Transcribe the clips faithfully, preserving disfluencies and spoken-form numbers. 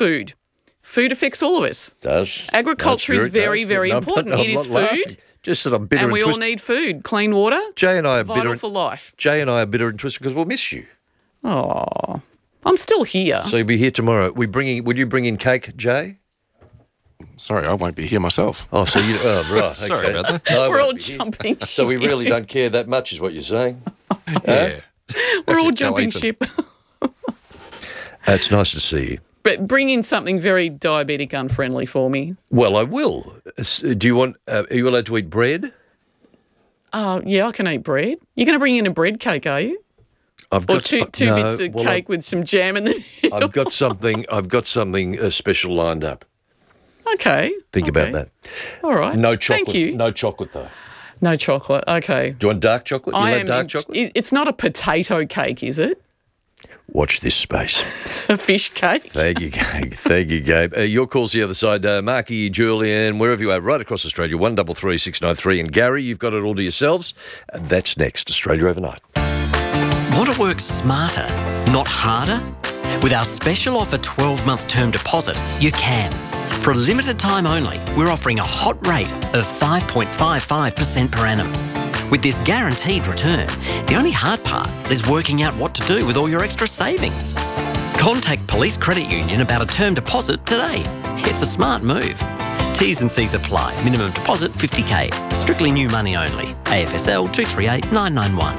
food. Food affects all of us. It does. Agriculture No, is it's true. very, No, very no, important. I'm It is not laughing. food. Just that I'm bitter And and, we all twisted. need food. Clean water, Jay and I are vital bitter for life. Jay and I are bitter and twisted because we'll miss you. Oh, I'm still here. So you'll be here tomorrow. We bringing? Would you bring in cake, Jay? Sorry, I won't be here myself. Oh, so you? Oh, right. Sorry okay. about that. No, I We're all won't be here. jumping ship. So we really don't care that much, is what you're saying? Yeah. We're all Actually, tell jumping Ethan. ship. It's nice to see you. But bring in something very diabetic unfriendly for me. Well, I will. S- Do you want? Uh, are you allowed to eat bread? Oh, yeah, I can eat bread. You're going to bring in a bread cake, are you? I've Or got two, uh, two no, bits of well, cake with some jam in the middle? I've got something. I've got something uh, special lined up. Okay. Think okay. about that. All right. No chocolate. Thank you. No chocolate though. No chocolate. Okay. Do you want dark chocolate? You I like am. dark chocolate? it- It's not a potato cake, is it? Watch this space. A fish cake? Thank you, Gabe. Thank you, Gabe. Uh, your call's the other side. Uh, Marky, Julian, wherever you are, right across Australia, one double three six nine three. And Gary, you've got it all to yourselves. And that's next, Australia Overnight. Want to work smarter, not harder? With our special offer twelve-month term deposit, you can. For a limited time only, we're offering a hot rate of five point five five percent per annum. With this guaranteed return, the only hard part is working out what to do with all your extra savings. Contact Police Credit Union about a term deposit today. It's a smart move. T's and C's apply. Minimum deposit fifty K. Strictly new money only. A F S L two three eight nine nine one.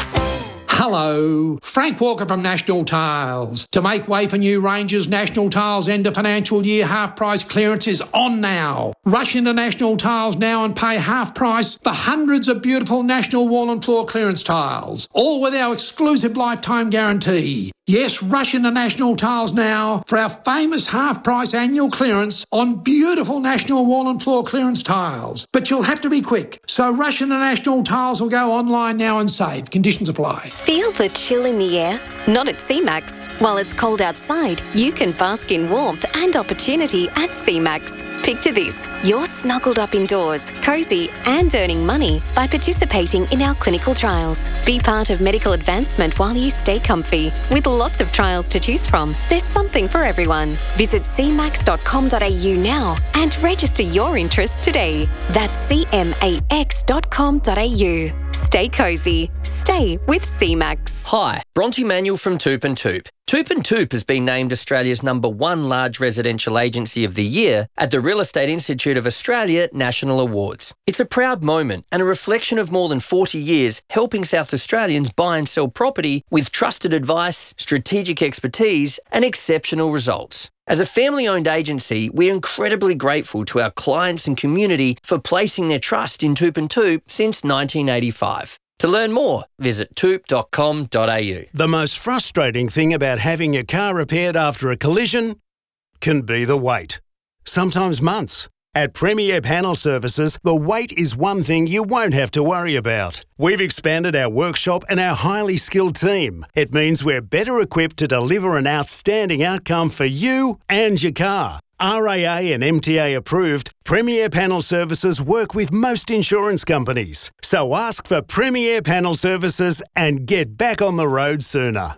Hello, Frank Walker from National Tiles. To make way for new ranges, National Tiles end of financial year half price clearance is on now. Rush into National Tiles now and pay half price for hundreds of beautiful National wall and floor clearance tiles, all with our exclusive lifetime guarantee. Yes, rush into National Tiles now for our famous half-price annual clearance on beautiful National wall and floor clearance tiles. But you'll have to be quick, so rush into National Tiles or go online now and save. Conditions apply. Feel the chill in the air? Not at C MAX. While it's cold outside, you can bask in warmth and opportunity at C MAX. Picture this, you're snuggled up indoors, cosy and earning money by participating in our clinical trials. Be part of medical advancement while you stay comfy. With lots of trials to choose from, there's something for everyone. Visit c max dot com dot a u now and register your interest today. That's c max dot com dot a u. Stay cosy. Stay with C MAX. Hi, Bronte Manuel from Toop and Toop. Toop and Toop has been named Australia's number one large residential agency of the year at the Real Estate Institute of Australia National Awards. It's a proud moment and a reflection of more than forty years helping South Australians buy and sell property with trusted advice, strategic expertise and exceptional results. As a family-owned agency, we're incredibly grateful to our clients and community for placing their trust in Toop and Toop since nineteen eighty-five. To learn more, visit toop dot com dot a u. The most frustrating thing about having your car repaired after a collision can be the wait. Sometimes months. At Premier Panel Services, the wait is one thing you won't have to worry about. We've expanded our workshop and our highly skilled team. It means we're better equipped to deliver an outstanding outcome for you and your car. R A A and M T A approved, Premier Panel Services work with most insurance companies. So ask for Premier Panel Services and get back on the road sooner.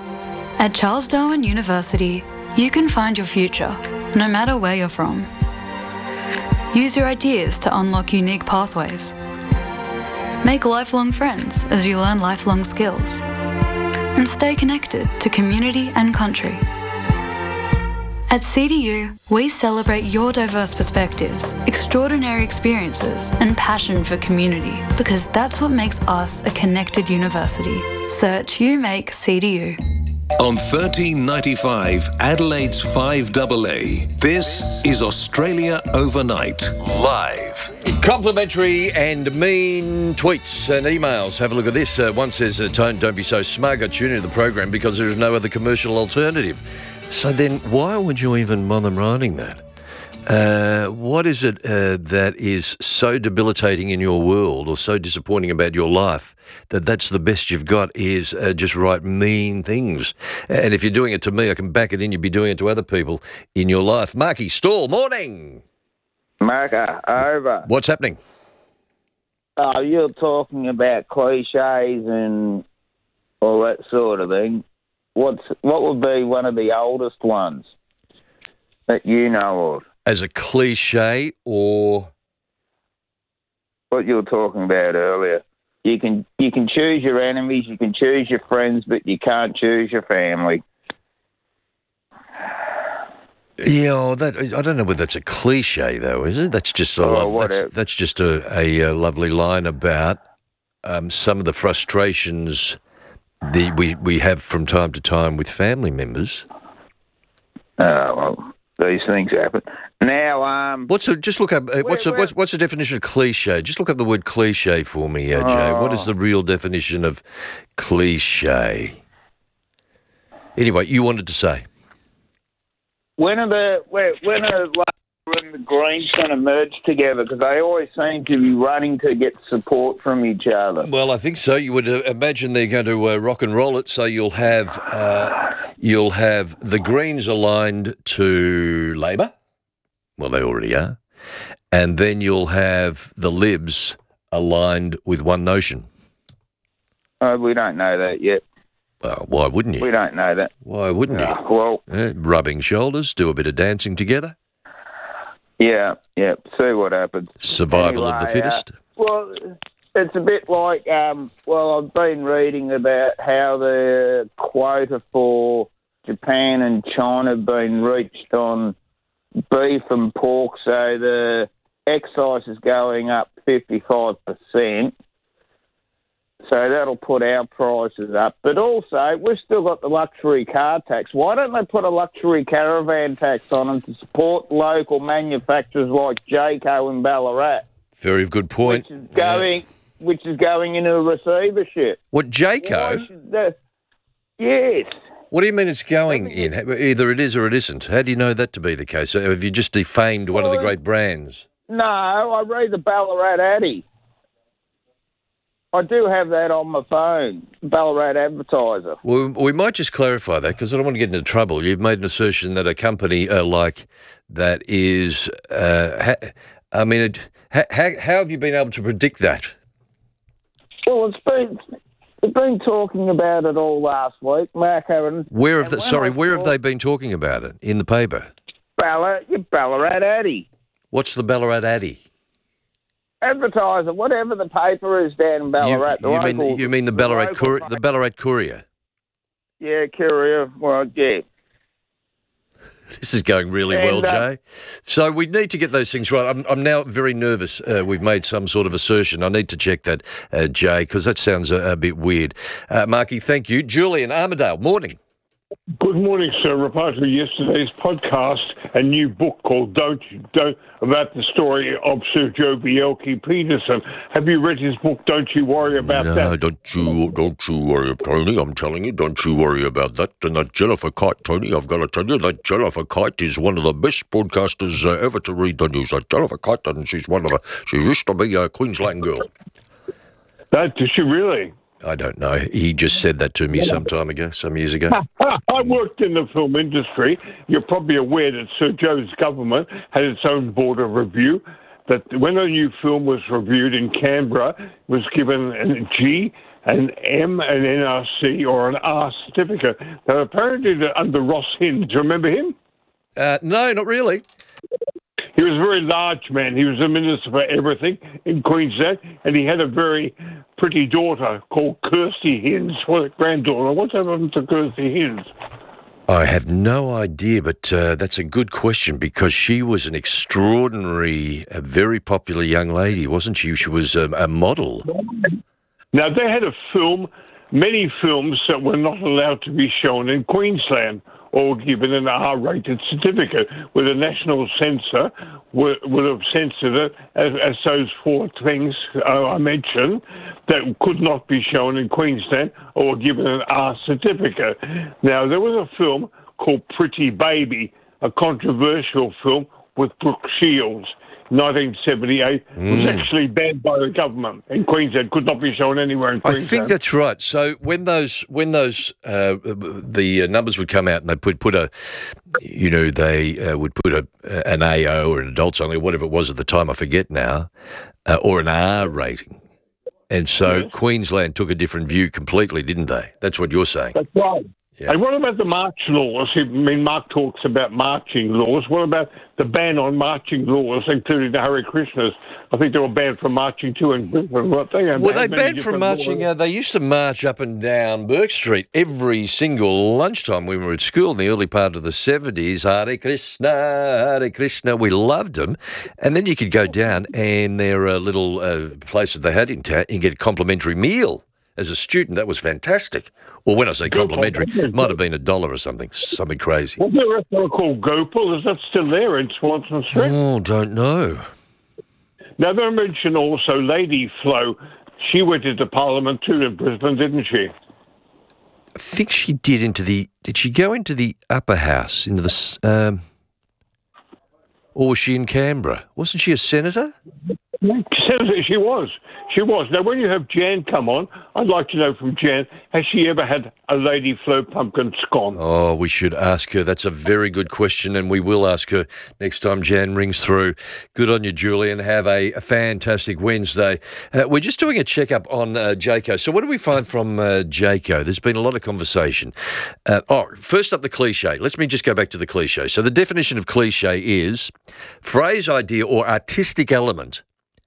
At Charles Darwin University, you can find your future, no matter where you're from. Use your ideas to unlock unique pathways. Make lifelong friends as you learn lifelong skills. And stay connected to community and country. At C D U, we celebrate your diverse perspectives, extraordinary experiences, and passion for community, because that's what makes us a connected university. Search You Make C D U. On thirteen ninety-five, Adelaide's five A A, this is Australia Overnight, live. Complimentary and mean tweets and emails. Have a look at this. Uh, one says, uh, Tone, don't be so smug. I tune into the program because there is no other commercial alternative. So then why would you even bother writing that? Uh, what is it uh, that is so debilitating in your world or so disappointing about your life that that's the best you've got is uh, just write mean things? And if you're doing it to me, I can back it in. You'd be doing it to other people in your life. Marky Stall, morning. Marker, over. What's happening? Oh, you're talking about cliches and all that sort of thing. What's what would be one of the oldest ones? that you know of? As a cliche or... What you were talking about earlier. You can you can choose your enemies, you can choose your friends, but you can't choose your family. Yeah, oh, that I don't know whether that's a cliche though, is it? That's just a Oh, love, that's, whatever. that's just a, a, uh lovely line about um, some of the frustrations the we, we have from time to time with family members. Oh, well, these things happen. Now, um... What's a, just look up, uh, what's, where- a, what's, what's the definition of cliche? Just look up the word cliche for me, uh, Jay. What is Oh. the real definition of cliche? Anyway, you wanted to say. When are the when, when are Labor and the Greens going to merge together? Because they always seem to be running to get support from each other. Well, I think so. You would uh, imagine they're going to uh, rock and roll it. So you'll have uh, you'll have the Greens aligned to Labor. Well, they already are, and then you'll have the Libs aligned with One Notion. Oh, we don't know that yet. Well, why wouldn't you? We don't know that. Why wouldn't you? Oh, well, Uh, rubbing shoulders, do a bit of dancing together. yeah, yeah. See what happens. Survival of the Anyway, fittest. Uh, well, it's a bit like, um, well, I've been reading about how the quota for Japan and China have been reached on beef and pork, so the excise is going up fifty-five percent. So that'll put our prices up. But also, we've still got the luxury car tax. Why don't they put a luxury caravan tax on them to support local manufacturers like Jayco in Ballarat? Very good point. Which is going, which is going into a receivership. What, Why Jayco? should that- Yes. What do you mean it's going in? Either it is or it isn't. How do you know that to be the case? Have you just defamed one of the Well, great brands? No, I read the Ballarat Addy. I do have that on my phone, Ballarat Advertiser. Well, we might just clarify that because I don't want to get into trouble. You've made an assertion that a company uh, like that is, uh, ha- I mean, it, ha- how, how have you been able to predict that? Well, it's been we've been talking about it all last week, Mark Aaron. Where have and the, when sorry, I where have saw they been talking about it? In the paper? Ballarat, your Ballarat Addy. What's the Ballarat Addy? Advertiser, whatever the paper is down in Ballarat. You, the you mean local, you mean the Ballarat local Courier? paper. The Ballarat Courier. Yeah, Courier. Well, yeah. This is going really And, well, uh, Jay. So we need to get those things right. I'm, I'm now very nervous. Uh, we've made some sort of assertion. I need to check that, uh, Jay, because that sounds a, a bit weird. Uh, Marky, thank you. Julian Armadale, morning. Good morning, sir. Reply to yesterday's podcast, a new book called Don't You Don't about the story of Sir Joe Bjelke-Peterson. Have you read his book? Don't you worry about no, that. don't you, don't you worry, Tony. I'm telling you, don't you worry about that. And that Jennifer Kite, Tony, I've got to tell you, that Jennifer Kite is one of the best broadcasters uh, ever to read the news. That Jennifer Kite, and she's one of the, she used to be a Queensland girl. That did she really? I don't know. He just said that to me some time ago, some years ago. I worked in the film industry. You're probably aware that Sir Joe's government had its own board of review, that when a new film was reviewed in Canberra, it was given a G, an M, an N R C, or an R certificate. Now, apparently, under Ross Hind, do you remember him? Uh, no, not really. He was a very large man. He was a minister for everything in Queensland, and he had a very pretty daughter called Kirsty Hinds, what granddaughter. What's happened to Kirsty Hinds? I have no idea, but uh, that's a good question because she was an extraordinary, a very popular young lady, wasn't she? She was a, a model. Now, they had a film, many films that were not allowed to be shown in Queensland or given an R-rated certificate, where the national censor would, would have censored it as, as those four things uh, I mentioned that could not be shown in Queensland or given an R certificate. Now, there was a film called Pretty Baby, a controversial film with Brooke Shields, nineteen seventy-eight, Mm. was actually banned by the government in Queensland, could not be shown anywhere in Queensland. I think that's right. So when those when those uh, the uh, numbers would come out and they put put a, you know, they uh, would put a an A O or an adults only, whatever it was at the time, I forget now, uh, or an R rating, and so Yes. Queensland took a different view completely, didn't they? That's what you're saying. That's right. Yeah. And what about the march laws? I mean, Mark talks about marching laws. What about the ban on marching laws, including the Hare Krishnas? I think they were banned from marching too in Brisbane, weren't they? And Well, they many banned from different marching. laws. Uh, they used to march up and down Burke Street every single lunchtime when we were at school in the early part of the seventies. Hare Krishna, Hare Krishna. We loved them. And then you could go down and there are little uh, places they had in town and get a complimentary meal. As a student, that was fantastic. Or when I say complimentary, it might have been a dollar or something, something crazy. Was there a restaurant called Gopal? Is that still there in Swanson Street? Oh, don't know. Now, they mentioned also Lady Flo. She went into Parliament too in Brisbane, didn't she? I think she did into the... Did she go into the upper house, into the... s- Um, or was she in Canberra? Wasn't she a senator? Senator, she was. She was. Now, when you have Jan come on, I'd like to know from Jan, has she ever had a Lady Flo pumpkin scone? Oh, we should ask her. That's a very good question, and we will ask her next time Jan rings through. Good on you, Julian. Have a, a fantastic Wednesday. Uh, we're just doing a checkup on uh, Jayco. So what do we find from uh, Jayco? There's been a lot of conversation. Uh, oh, first up, the cliche. Let me just go back to the cliche. So the definition of cliche is phrase, idea, or artistic element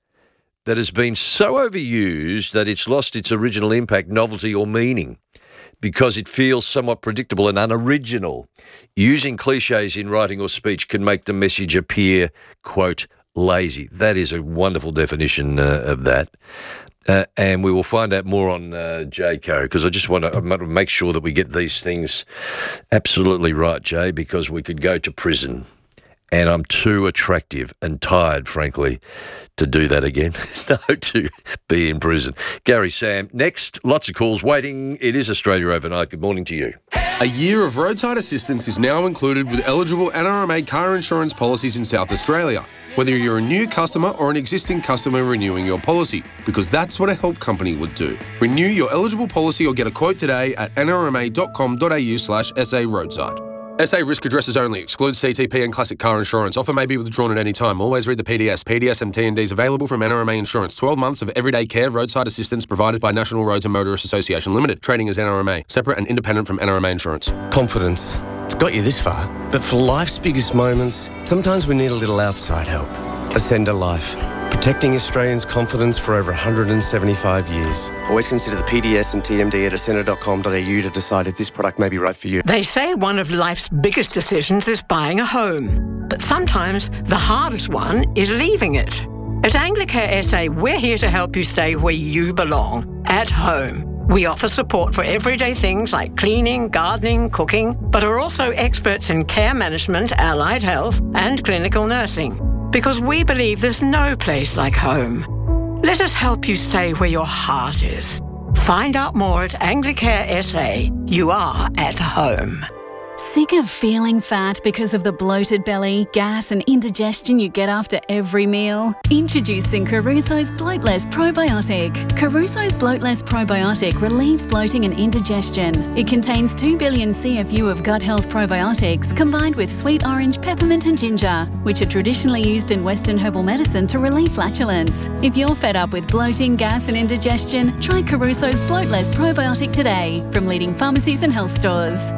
that has been so overused that it's lost its original impact, novelty, or meaning because it feels somewhat predictable and unoriginal. Using cliches in writing or speech can make the message appear, quote, lazy. That is a wonderful definition uh, of that. Uh, and we will find out more on uh, Jayco because I just want to, I want to make sure that we get these things absolutely right, Jay, because we could go to prison. And I'm too attractive and tired, frankly, to do that again. No, to be in prison. Gary Sam, next. Lots of calls waiting. It is Australia Overnight. Good morning to you. A year of roadside assistance is now included with eligible N R M A car insurance policies in South Australia, whether you're a new customer or an existing customer renewing your policy, because that's what a help company would do. Renew your eligible policy or get a quote today at n r m a dot com dot a u slash s a roadside. S A risk addresses only. Excludes C T P and classic car insurance. Offer may be withdrawn at any time. Always read the P D S. P D S and T and Ds available from N R M A Insurance. twelve months of everyday care roadside assistance provided by National Roads and Motorists Association Limited. Trading as N R M A. Separate and independent from N R M A Insurance. Confidence. It's got you this far. But for life's biggest moments, sometimes we need a little outside help. Ascender Life. Protecting Australians' confidence for over one hundred seventy-five years. Always consider the P D S and T M D at ascender dot com dot a u to decide if this product may be right for you. They say one of life's biggest decisions is buying a home. But sometimes the hardest one is leaving it. At Anglicare S A, we're here to help you stay where you belong, at home. We offer support for everyday things like cleaning, gardening, cooking, but are also experts in care management, allied health, and clinical nursing. Because we believe there's no place like home. Let us help you stay where your heart is. Find out more at Anglicare S A. You are at home. Sick of feeling fat because of the bloated belly, gas and indigestion you get after every meal? Introducing Caruso's Bloatless Probiotic. Caruso's Bloatless Probiotic relieves bloating and indigestion. It contains two billion C F U of gut health probiotics combined with sweet orange, peppermint and ginger, which are traditionally used in Western herbal medicine to relieve flatulence. If you're fed up with bloating, gas and indigestion, try Caruso's Bloatless Probiotic today from leading pharmacies and health stores.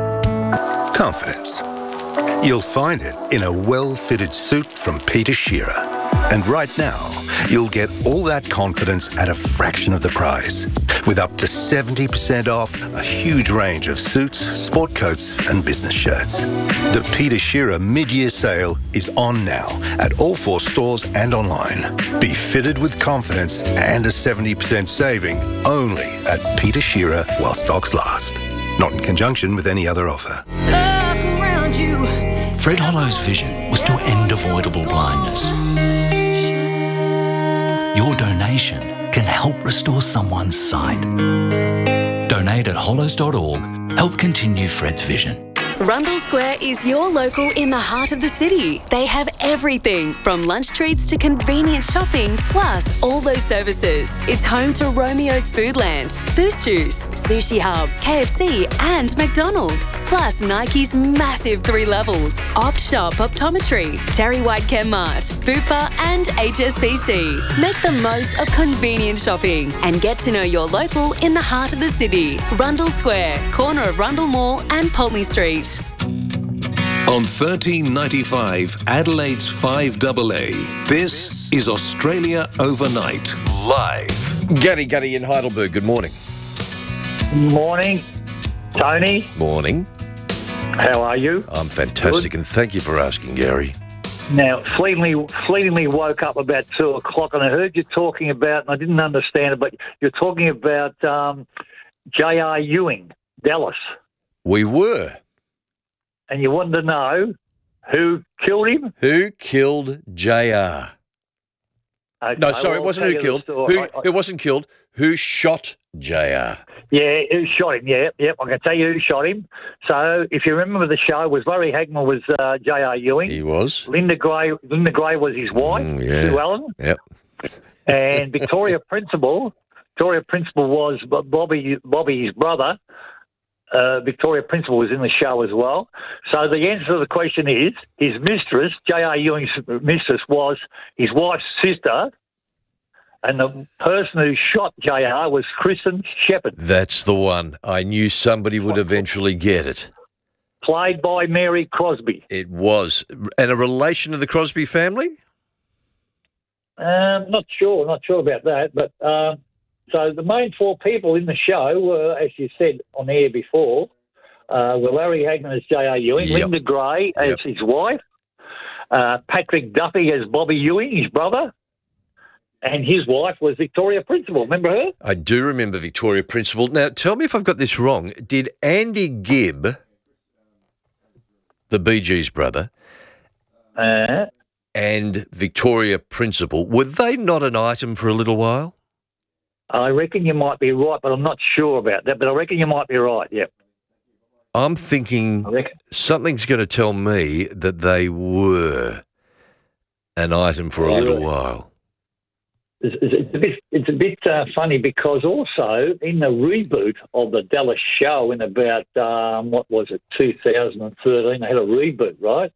Confidence. You'll find it in a well-fitted suit from Peter Shearer. And right now, you'll get all that confidence at a fraction of the price. With up to seventy percent off a huge range of suits, sport coats and business shirts. The Peter Shearer mid-year sale is on now at all four stores and online. Be fitted with confidence and a seventy percent saving only at Peter Shearer while stocks last. Not in conjunction with any other offer. Fred Hollow's vision was to end avoidable blindness. Your donation can help restore someone's sight. Donate at hollows dot org. Help continue Fred's vision. Rundle Square is your local in the heart of the city. They have everything from lunch treats to convenient shopping, plus all those services. It's home to Romeo's Foodland, Boost Juice, Sushi Hub, K F C and McDonald's. Plus Nike's massive three levels, Opt Shop Optometry, Terry White Chemmart, Bupa and H S B C. Make the most of convenient shopping and get to know your local in the heart of the city. Rundle Square, corner of Rundle Mall and Pulteney Street. On thirteen ninety-five, Adelaide's five A A, this is Australia Overnight, live. Gary Gutty in Heidelberg, good morning. Morning, Tony. Morning. How are you? I'm fantastic, Good. and thank you for asking, Gary. Now, fleetingly, fleetingly woke up about two o'clock, and I heard you talking about, and I didn't understand it, but you're talking about um, J R Ewing, Dallas. We were. And you wanted to know who killed him? Who killed J R? Okay, No, sorry, well, it wasn't I'll who tell you killed. the story. Who, I- I- it wasn't killed. Who shot J R? Yeah, who shot him? Yeah, yep. I can tell you who shot him. So, if you remember the show, was Larry Hagman was uh, J R Ewing. He was. Linda Gray. Linda Gray was his wife, Mm, yeah. Sue Allen, Yep. and Victoria Principal. Victoria Principal was Bobby. Bobby's brother. Uh, Victoria Principal was in the show as well. So the answer to the question is his mistress, J R Ewing's mistress, was his wife's sister, and the person who shot J R was Kristen Shepherd, That's the one. I knew somebody would eventually get it. played by Mary Crosby. It was. And a relation of the Crosby family? Um, not sure, not sure about that. But um, so the main four people in the show were, as you said on air before, uh, were Larry Hagman as J R Ewing, Yep. Linda Gray as Yep. his wife, uh, Patrick Duffy as Bobby Ewing, his brother, and his wife was Victoria Principal. Remember her? I do remember Victoria Principal. Now, tell me if I've got this wrong. Did Andy Gibb, the Bee Gees brother, Uh, and Victoria Principal, were they not an item for a little while? I reckon you might be right, but I'm not sure about that. But I reckon you might be right. Yep. I'm thinking something's going to tell me that they were an item for a Yeah. little while. It's, it's it's a bit, it's a bit uh, funny because also in the reboot of the Dallas show in about, um, what was it, two thousand thirteen, they had a reboot, right?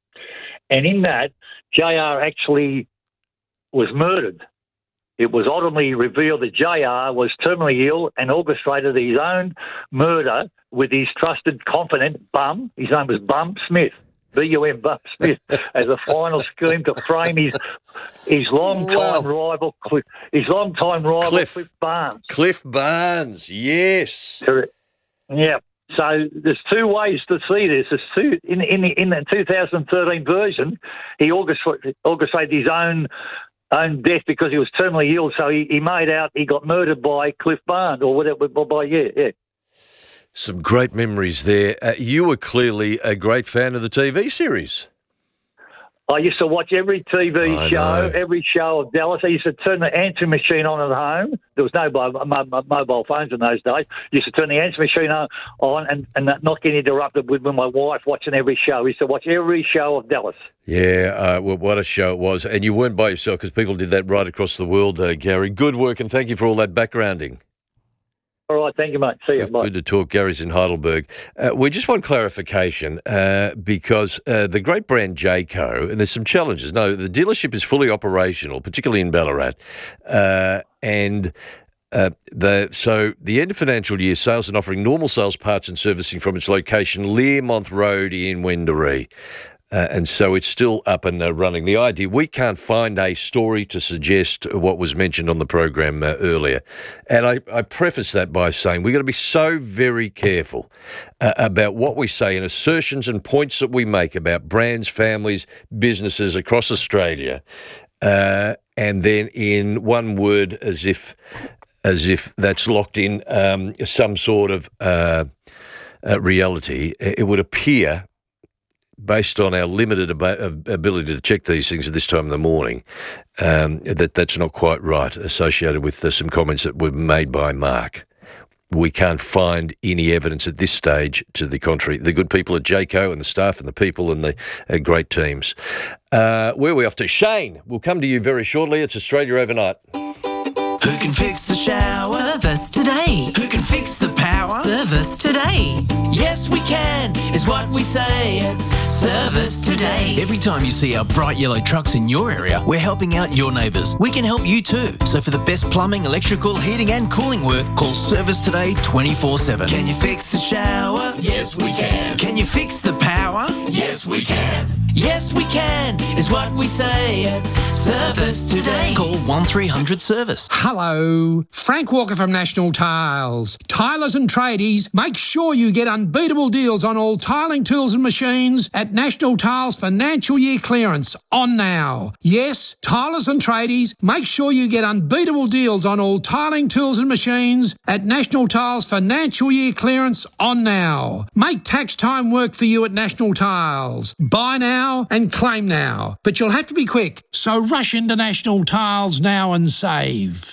And in that, J R actually was murdered. It was ultimately revealed that J R was terminally ill and orchestrated his own murder with his trusted confidant, Bum. His name was Bum Smith. B U M Bum Smith, as a final scheme to frame his his long-time rival, Cliff, his long-time rival Cliff. Cliff Barnes. Cliff Barnes, yes. Correct. Yeah. So there's two ways to see this. There's two in in the in the two thousand thirteen version, he orchestrated, orchestrated his own own death because he was terminally ill. So he, he made out he got murdered by Cliff Barnes or whatever. By yeah, yeah. Some great memories there. Uh, you were clearly a great fan of the T V series. I used to watch every T V I show, know. every show of Dallas. I used to turn the answering machine on at home. There was no mo- mo- mobile phones in those days. Used to turn the answering machine on, on and, and not get interrupted with my wife watching every show. We used to watch every show of Dallas. Yeah, uh, well, what a show it was. And you weren't by yourself because people did that right across the world, uh, Gary. Good work, and thank you for all that backgrounding. All right, thank you, mate. See you. Bye. Good to talk. Gary's in Heidelberg. Uh, we just want clarification uh, because uh, the great brand Jayco, and there's some challenges. No, the dealership is fully operational, particularly in Ballarat. Uh, and uh, the so the end of financial year, sales and offering normal sales, parts and servicing from its location, Learmonth Road in Wendouree. Uh, and so it's still up and uh, running. The idea, we can't find a story to suggest what was mentioned on the program uh, earlier. And I, I preface that by saying we've got to be so very careful uh, about what we say and assertions and points that we make about brands, families, businesses across Australia. Uh, and then in one word, as if as if that's locked in um, some sort of uh, uh, reality, it would appear, based on our limited ab- ability to check these things at this time in the morning, um, that that's not quite right, associated with uh, some comments that were made by Mark. we can't find any evidence at this stage to the contrary. The good people at Jayco and the staff and the people and the uh, great teams. Uh, where are we off to? Shane, we'll come to you very shortly. It's Australia Overnight. Who can fix the shower? Service today. Who can fix the power? Service today. Yes, we can, is what we say at Service Today. Every time you see our bright yellow trucks in your area, we're helping out your neighbours. We can help you too. So for the best plumbing, electrical, heating and cooling work, call Service Today twenty-four seven. Can you fix the shower? Yes, we can. Can you fix the power? Yes, we can. Yes, we can, is what we say at Service Today. Call one three hundred service. Hello, Frank Walker from National Tiles. Tilers and tradies, make sure you get unbeatable deals on all tiling tools and machines at National Tiles financial year clearance on now. Yes, tilers and tradies, make sure you get unbeatable deals on all tiling tools and machines at National Tiles financial year clearance on now. Make tax time work for you at National Tiles. Buy now and claim now. But you'll have to be quick, so rush into National Tiles now and save.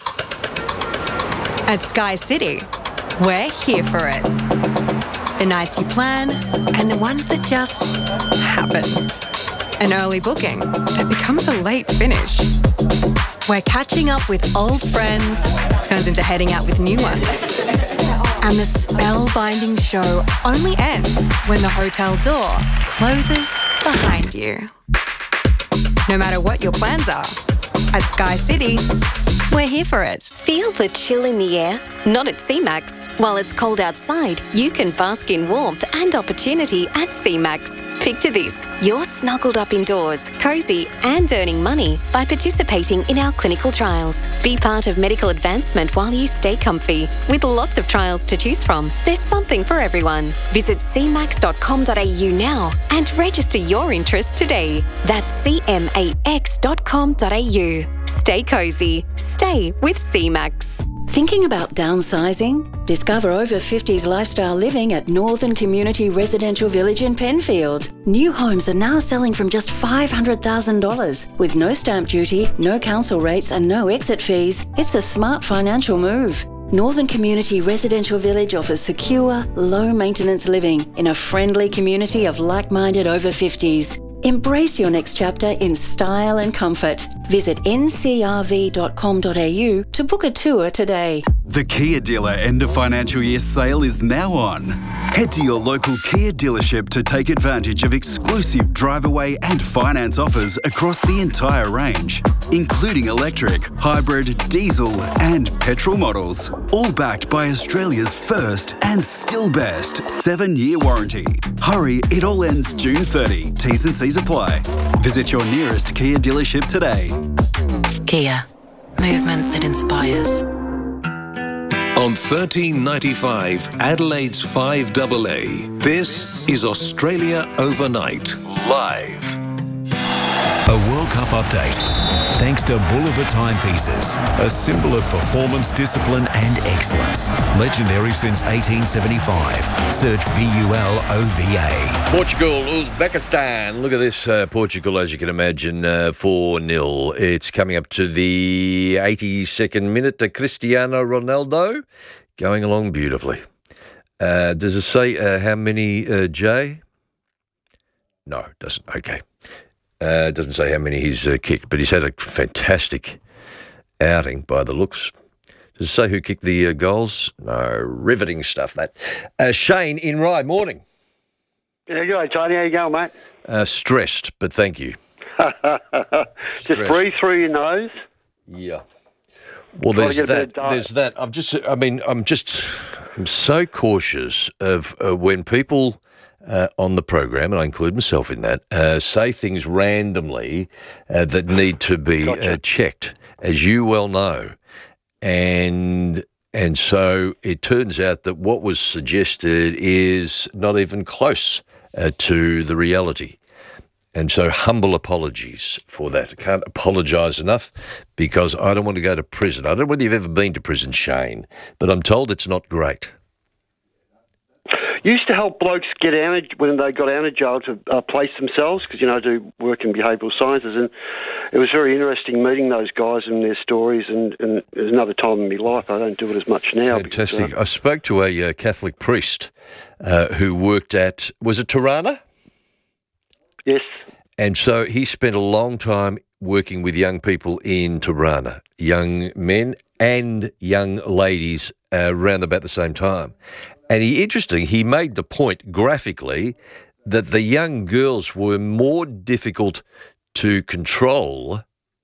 At Sky City, we're here for it. The nights you plan and the ones that just happen. An early booking that becomes a late finish. Where catching up with old friends turns into heading out with new ones. And the spellbinding show only ends when the hotel door closes behind you. No matter what your plans are, at Sky City, we're here for it. Feel the chill in the air? Not at C MAX. While it's cold outside, you can bask in warmth and opportunity at C MAX. Picture this. You're snuggled up indoors, cosy and earning money by participating in our clinical trials. Be part of medical advancement while you stay comfy. With lots of trials to choose from, there's something for everyone. Visit c max dot com dot a u now and register your interest today. That's c max dot com dot a u. Stay cozy. Stay with C MAX. Thinking about downsizing? Discover over fifties lifestyle living at Northern Community Residential Village in Penfield. New homes are now selling from just five hundred thousand dollars. With no stamp duty, no council rates and no exit fees, it's a smart financial move. Northern Community Residential Village offers secure, low-maintenance living in a friendly community of like-minded over fifties. Embrace your next chapter in style and comfort. Visit n c r v dot com dot a u to book a tour today. The Kia dealer end of financial year sale is now on. Head to your local Kia dealership to take advantage of exclusive drive-away and finance offers across the entire range, including electric, hybrid, diesel and petrol models, all backed by Australia's first and still best seven-year warranty. Hurry, it all ends June thirtieth. T's and C's apply. Visit your nearest Kia dealership today. Kia. Movement that inspires. On thirteen ninety-five, Adelaide's five double A, this is Australia Overnight, live. A World Cup update. Thanks to Boulevard Timepieces, a symbol of performance, discipline and excellence. Legendary since eighteen seventy-five. Search B U L O V A. Portugal, Uzbekistan. Look at this, uh, Portugal, as you can imagine, uh, four nil. It's coming up to the eighty-second minute to Cristiano Ronaldo. Going along beautifully. Uh, does it say uh, how many, uh, Jay? No, it doesn't. Okay. Uh, doesn't say how many he's uh, kicked, but he's had a fantastic outing by the looks. Does it say who kicked the uh, goals? No, riveting stuff, that. Uh, Shane in Rye, morning. Yeah, good day, Tony. How you going, mate? Uh, stressed, but thank you. Just breathe through your nose. Yeah. Well, Try there's to get a that. bit of diet. There's that. I'm just. I mean, I'm just. I'm so cautious of uh, when people. Uh, on the program, and I include myself in that, uh, say things randomly uh, that need to be gotcha. uh, checked, as you well know. And and so it turns out that what was suggested is not even close uh, to the reality. And so humble apologies for that. I can't apologise enough because I don't want to go to prison. I don't know whether you've ever been to prison, Shane, but I'm told it's not great. used to help blokes get out of, when they got out of jail to uh, place themselves, because, you know, I do work in behavioural sciences, and it was very interesting meeting those guys and their stories, and, and there's another time in my life. I don't do it as much now. Fantastic. Because, uh, I spoke to a uh, Catholic priest uh, who worked at, was it Tirana? Yes. And so he spent a long time working with young people in Tirana, young men and young ladies uh, around about the same time. And he, interesting, he made the point graphically that the young girls were more difficult to control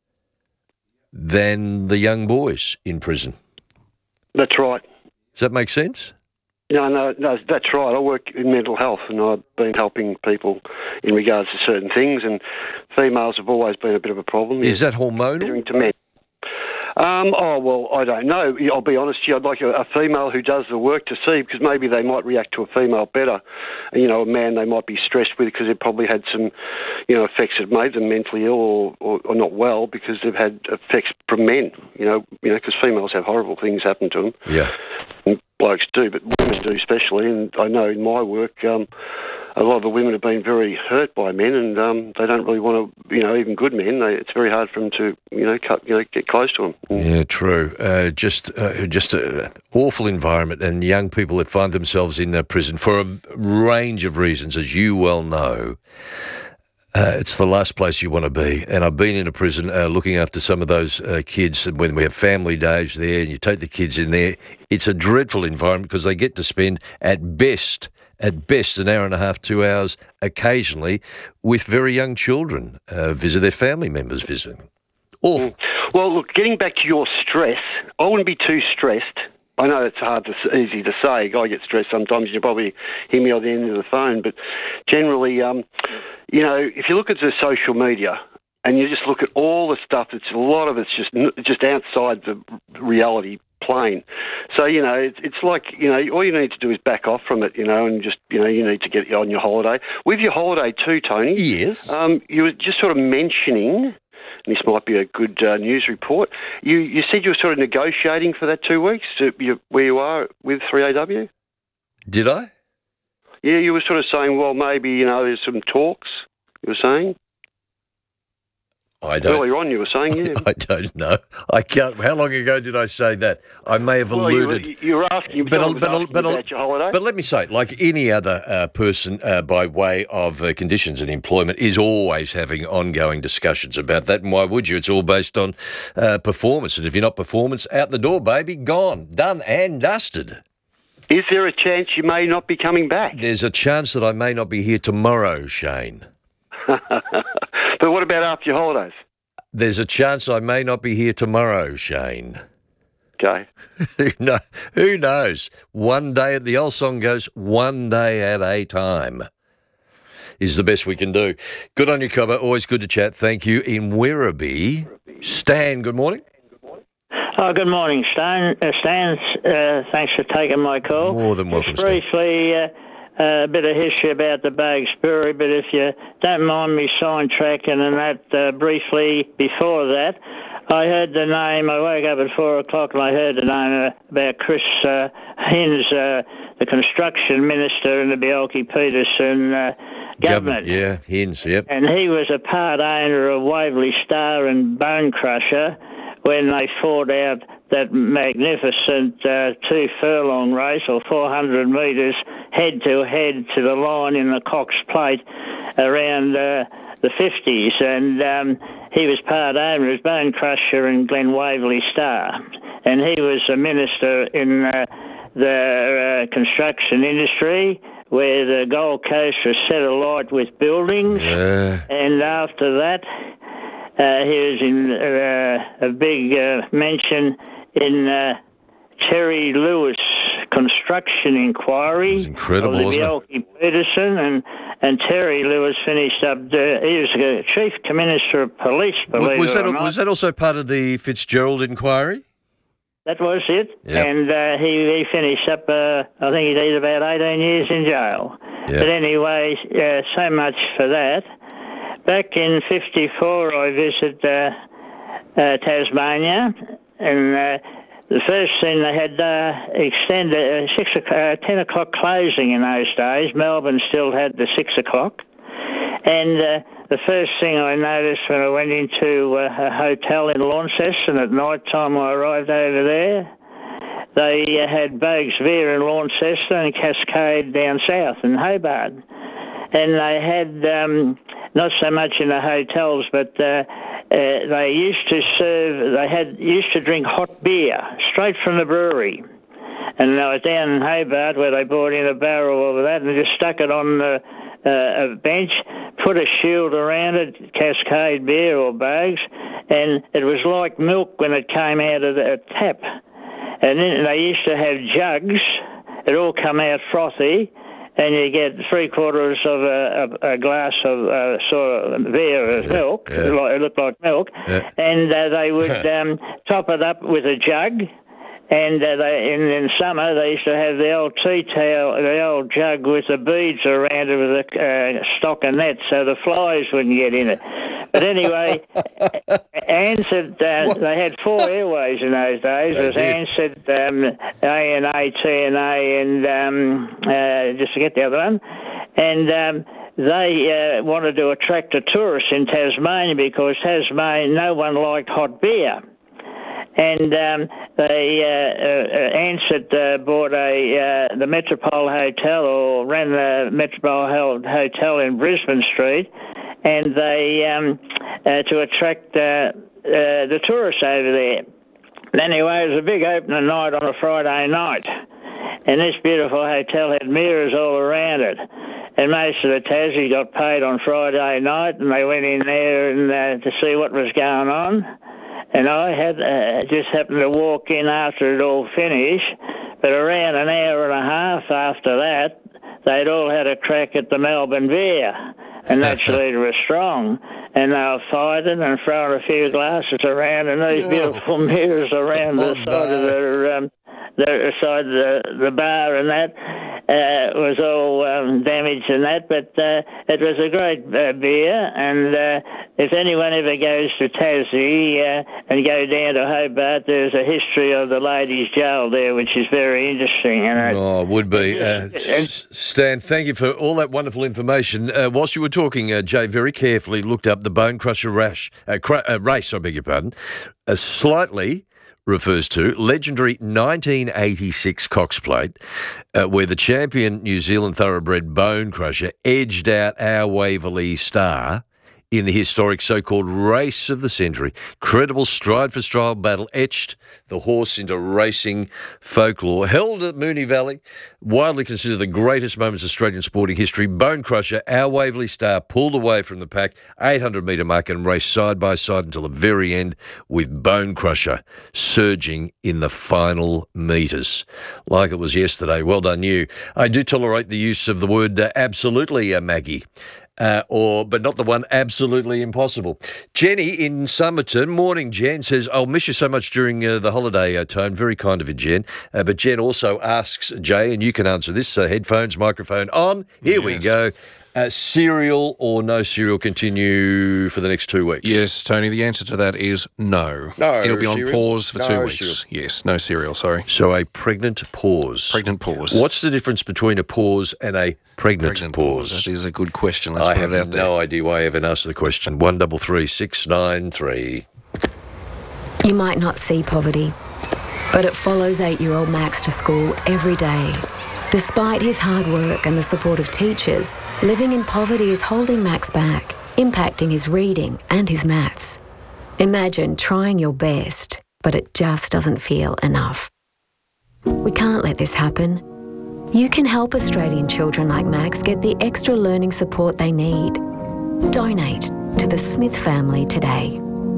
than the young boys in prison. That's right. Does that make sense? No, no, no, that's right. I work in mental health, and I've been helping people in regards to certain things, and females have always been a bit of a problem. Is that hormonal? To men. Um, oh, well, I don't know. I'll be honest with you, I'd like a, a female who does the work to see, because maybe they might react to a female better. You know, a man they might be stressed with because it probably had some, you know, effects that made them mentally ill or, or, or not well because they've had effects from men, you know, you know, because females have horrible things happen to them. Yeah. And blokes do, but women do especially. And I know in my work, um, a lot of the women have been very hurt by men, and um, they don't really want to, you know, even good men. They, it's very hard for them to, you know, cut, you know, get close to them. Yeah, true. Uh, just, uh, just an awful environment, and young people that find themselves in uh, prison for a range of reasons, as you well know. Uh, it's the last place you want to be. And I've been in a prison uh, looking after some of those uh, kids, and when we have family days there, and you take the kids in there, it's a dreadful environment because they get to spend at best. At best, an hour and a half, two hours, occasionally, with very young children, uh, visit their family members visiting. Awful. Mm. Well, look, getting back to your stress, I wouldn't be too stressed. I know it's hard to easy to say. I get stressed sometimes. You probably hear me on the end of the phone, but generally, um, you know, if you look at the social media and you just look at all the stuff, it's a lot of it's just just outside the reality plane. So, you know, it's, it's like, you know, all you need to do is back off from it, you know, and just, you know, you need to get on your holiday. With your holiday too, Tony. Yes. Um, you were just sort of mentioning, and this might be a good uh, news report, you, you said you were sort of negotiating for that two weeks to, you, where you are with three A W? Did I? Yeah, you were sort of saying, well, maybe, you know, there's some talks, you were saying? I don't. Earlier on, you were saying, yeah. I don't know. I can't. How long ago did I say that? I may have well, alluded. You were, you were asking, but, I'll, but, asking but, about your holiday. But let me say, like any other uh, person, uh, by way of uh, conditions and employment, is always having ongoing discussions about that. And why would you? It's all based on uh, performance. And if you're not performance, out the door, baby, gone, done and dusted. Is there a chance you may not be coming back? There's a chance that I may not be here tomorrow, Shane. But what about after your holidays? There's a chance I may not be here tomorrow, Shane. Okay. no, who knows? One day, the old song goes, one day at a time is the best we can do. Good on you, Cobber. Always good to chat. Thank you. In Werribee, Stan, good morning. Oh, good morning, Stan. Uh, Stan, uh, thanks for taking my call. More than welcome, Just briefly, uh, uh, a bit of history about the Bags Brewery, but if you don't mind me sidetracking and that uh, briefly before that, I heard the name, I woke up at four o'clock and I heard the name uh, about Chris uh, Hinds, uh, the construction minister in the Bjelke-Petersen uh, government. Yeah, Hinds, yep. And he was a part owner of Waverley Star and Bone Crusher when they fought out that magnificent uh, two furlong race, or four hundred metres, head-to-head to the line in the Cox Plate around uh, the fifties. And um, he was part owner of Bone Crusher and Glen Waverley Star. And he was a minister in uh, the uh, construction industry, where the Gold Coast was set alight with buildings. Yeah. And after that, uh, he was in uh, a big uh, mention in uh, Terry Lewis construction inquiry. It's incredible, of the wasn't Bjelke-Petersen, and, and Terry Lewis finished up, the, he was the chief minister of police, believe Was it that, or not. was that also part of the Fitzgerald inquiry? That was it. Yep. And uh, he, he finished up, uh, I think he did about eighteen years in jail. Yep. But anyway, uh, so much for that. Back in fifty-four, I visited uh, uh, Tasmania, and uh, the first thing they had uh, extended uh, six uh, ten o'clock closing in those days. Melbourne still had the six o'clock, and uh, the first thing I noticed when I went into uh, a hotel in Launceston at night time, I arrived over there. They uh, had Boag's Beer in Launceston and Cascade down south in Hobart, and they had um, not so much in the hotels, but uh, uh, they used to serve. They had used to drink hot beer straight from the brewery. And I was down in Hobart where they brought in a barrel of that and just stuck it on the, uh, a bench, put a shield around it, Cascade beer or Boag's, and it was like milk when it came out of the tap. And then they used to have jugs. It all come out frothy, and you get three quarters of a, a, a glass of uh, sort of beer of yeah, milk. Yeah. It looked like milk. Yeah. And uh, they would um, top it up with a jug. And uh, they, in, in summer, they used to have the old tea towel, the old jug with the beads around it with a uh, stockinette, so the flies wouldn't get in it. But anyway, Ansett, uh, they had four airways in those days. It was Ansett, um, A N A, T N A, and um, uh, just to get the other one. And um, they uh, wanted to attract the tourists in Tasmania because Tasmania, no one liked hot beer. And um, they, uh, uh, Ansett uh, bought a uh, the Metropole Hotel, or ran the Metropole Hotel in Brisbane Street, and they um, uh, to attract uh, uh, the tourists over there. Anyway, it was a big opening night on a Friday night, and this beautiful hotel had mirrors all around it. And most of the Tassie got paid on Friday night, and they went in there and uh, to see what was going on. And I had uh, just happened to walk in after it all finished, but around an hour and a half after that, they'd all had a crack at the Melbourne beer, and naturally it was strong. And they were fighting and throwing a few glasses around, and these beautiful mirrors around the side of their um, the side of the, the bar and that uh, was all um, damaged and that, but uh, it was a great uh, beer. And uh, if anyone ever goes to Tassie uh, and go down to Hobart, there's a history of the ladies' jail there, which is very interesting. And oh, would be. Uh, Stan, thank you for all that wonderful information. Uh, whilst you were talking, uh, Jay very carefully looked up the Bone Crusher rash, uh, cra- uh, race, I beg your pardon, uh, slightly refers to legendary nineteen eighty-six Cox Plate, uh, where the champion New Zealand thoroughbred Bone Crusher edged out our Waverley Star in the historic so-called race of the century. Credible stride-for-stride battle etched the horse into racing folklore. Held at Moonee Valley, widely considered the greatest moments of Australian sporting history, Bone Crusher, our Waverley Star, pulled away from the pack, eight hundred metre mark, and raced side by side until the very end, with Bone Crusher surging in the final metres. Like it was yesterday. Well done, you. I do tolerate the use of the word uh, absolutely, uh, Maggie. Uh, or, but not the one absolutely impossible. Jenny in Somerton, morning, Jen, says, I'll miss you so much during uh, the holiday, uh, Tone. Very kind of you, Jen. Uh, but Jen also asks, Jay, and you can answer this, uh, headphones, microphone on. Here yes. we go. Uh, cereal or no cereal continue for the next two weeks? Yes, Tony, the answer to that is no. No It'll be on cereal? pause for no two weeks. Cereal. Yes, no cereal, sorry. So a pregnant pause. Pregnant pause. What's the difference between a pause and a pregnant, pregnant pause? pause? That is a good question. Let's I put have it out there. no idea why I haven't asked the question. One double three six nine three. You might not see poverty, but it follows eight-year-old Max to school every day. Despite his hard work and the support of teachers, living in poverty is holding Max back, impacting his reading and his maths. Imagine trying your best, but it just doesn't feel enough. We can't let this happen. You can help Australian children like Max get the extra learning support they need. Donate to the Smith family today.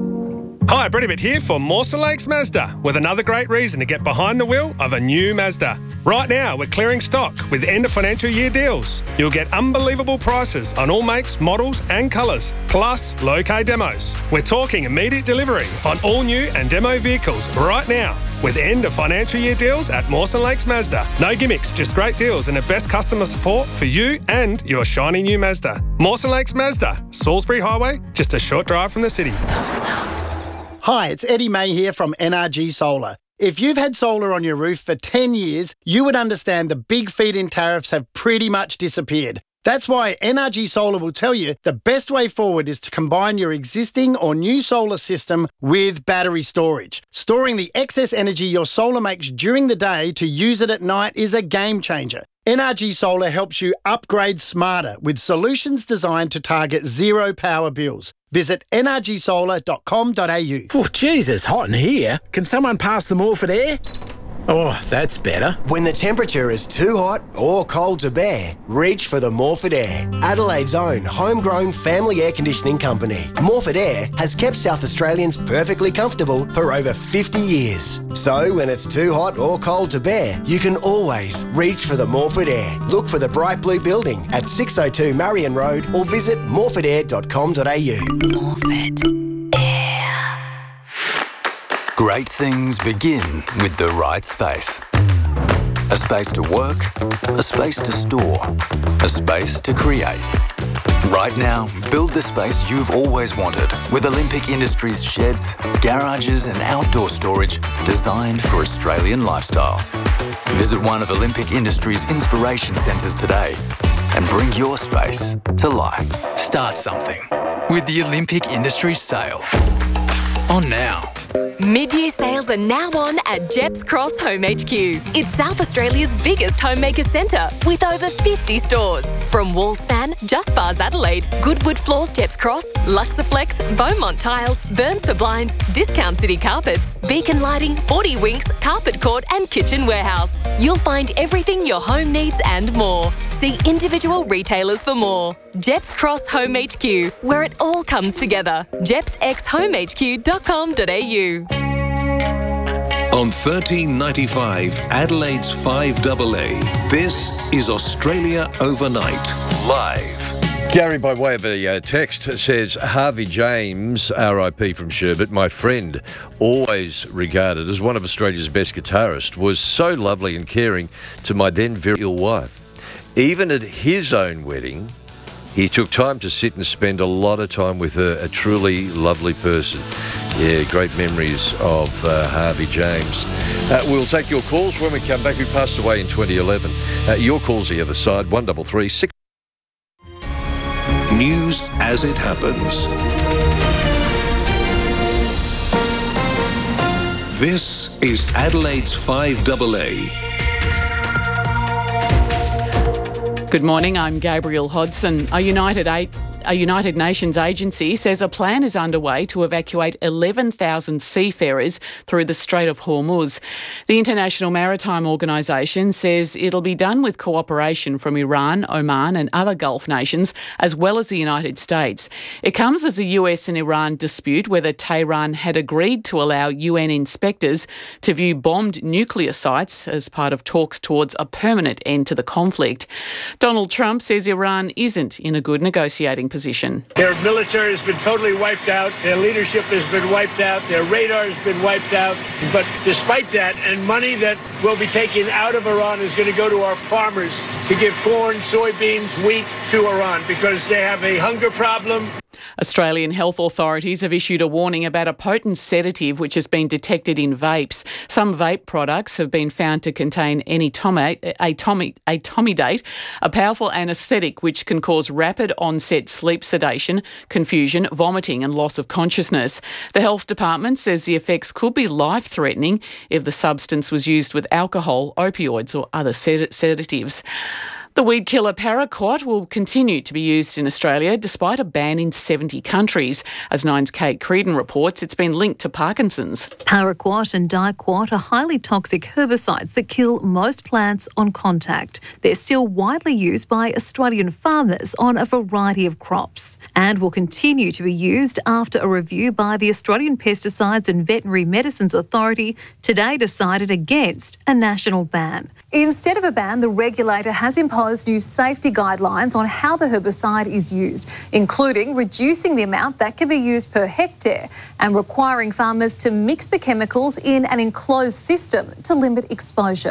Hi, Bredibit here for Mawson Lakes Mazda, with another great reason to get behind the wheel of a new Mazda. Right now, we're clearing stock with end of financial year deals. You'll get unbelievable prices on all makes, models and colours, plus low-K demos. We're talking immediate delivery on all new and demo vehicles right now, with end of financial year deals at Mawson Lakes Mazda. No gimmicks, just great deals and the best customer support for you and your shiny new Mazda. Mawson Lakes Mazda, Salisbury Highway, just a short drive from the city. Hi, it's Eddie May here from N R G Solar. If you've had solar on your roof for ten years, you would understand the big feed-in tariffs have pretty much disappeared. That's why N R G Solar will tell you the best way forward is to combine your existing or new solar system with battery storage. Storing the excess energy your solar makes during the day to use it at night is a game changer. N R G Solar helps you upgrade smarter with solutions designed to target zero power bills. Visit n r g solar dot com dot a u. Oh, Jesus, hot in here. Can someone pass the Morford air? Oh, that's better. When the temperature is too hot or cold to bear, reach for the Morford Air, Adelaide's own homegrown family air conditioning company. Morford Air has kept South Australians perfectly comfortable for over fifty years. So when it's too hot or cold to bear, you can always reach for the Morford Air. Look for the bright blue building at six oh two Marion Road or visit morford air dot com dot a u. Morford. Great things begin with the right space. A space to work, a space to store, a space to create. Right now, build the space you've always wanted with Olympic Industries sheds, garages and outdoor storage designed for Australian lifestyles. Visit one of Olympic Industries' inspiration centres today and bring your space to life. Start something with the Olympic Industries sale. On now. Mid-year sales are now on at Jeps Cross Home H Q. It's South Australia's biggest homemaker centre with over fifty stores. From Wallspan, Just Bars Adelaide, Goodwood Floors Jeps Cross, Luxaflex, Beaumont Tiles, Burns for Blinds, Discount City Carpets, Beacon Lighting, forty Winks, Carpet Court and Kitchen Warehouse. You'll find everything your home needs and more. See individual retailers for more. Jeps Cross Home H Q, where it all comes together. jeps x home h q dot com dot a u. On thirteen ninety-five, Adelaide's five A A, this is Australia Overnight, live. Gary, by way of a uh, text, says, Harvey James, R I P from Sherbet, my friend, always regarded as one of Australia's best guitarists, was so lovely and caring to my then very ill wife. Even at his own wedding, he took time to sit and spend a lot of time with her, a truly lovely person. Yeah, great memories of uh, Harvey James. Uh, we'll take your calls when we come back. Who passed away in twenty eleven. Uh, your calls the other side, one double three six. News as it happens. This is Adelaide's five A A. Good morning, I'm Gabrielle Hodson. A United Eight A United Nations agency says a plan is underway to evacuate eleven thousand seafarers through the Strait of Hormuz. The International Maritime Organisation says it'll be done with cooperation from Iran, Oman and other Gulf nations, as well as the United States. It comes as the U S and Iran dispute whether Tehran had agreed to allow U N inspectors to view bombed nuclear sites as part of talks towards a permanent end to the conflict. Donald Trump says Iran isn't in a good negotiating position. Their military has been totally wiped out. Their leadership has been wiped out. Their radar has been wiped out. But despite that, and money that will be taken out of Iran is going to go to our farmers to give corn, soybeans, wheat to Iran because they have a hunger problem. Australian health authorities have issued a warning about a potent sedative which has been detected in vapes. Some vape products have been found to contain atomi- atomi- atomidate, a powerful anaesthetic which can cause rapid onset sleep sedation, confusion, vomiting and loss of consciousness. The health department says the effects could be life-threatening if the substance was used with alcohol, opioids or other sed- sedatives. The weed killer paraquat will continue to be used in Australia despite a ban in seventy countries. As Nine's Kate Creedon reports, it's been linked to Parkinson's. Paraquat and diquat are highly toxic herbicides that kill most plants on contact. They're still widely used by Australian farmers on a variety of crops and will continue to be used after a review by the Australian Pesticides and Veterinary Medicines Authority today decided against a national ban. Instead of a ban, the regulator has imposed new safety guidelines on how the herbicide is used, including reducing the amount that can be used per hectare and requiring farmers to mix the chemicals in an enclosed system to limit exposure.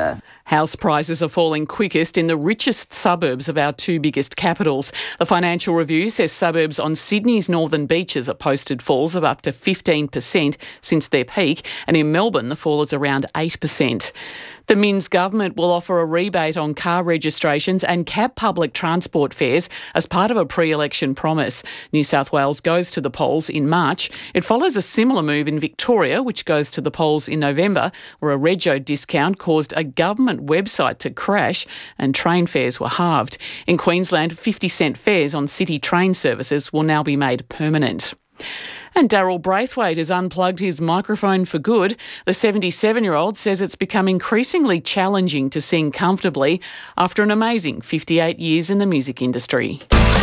House prices are falling quickest in the richest suburbs of our two biggest capitals. The Financial Review says suburbs on Sydney's northern beaches have posted falls of up to fifteen percent since their peak, and in Melbourne the fall is around eight percent. The Minns government will offer a rebate on car registrations and cap public transport fares as part of a pre-election promise. New South Wales goes to the polls in March. It follows a similar move in Victoria, which goes to the polls in November, where a rego discount caused a government website to crash and train fares were halved. In Queensland, fifty cent fares on city train services will now be made permanent. And Daryl Braithwaite has unplugged his microphone for good. The seventy-seven-year-old says it's become increasingly challenging to sing comfortably after an amazing fifty-eight years in the music industry.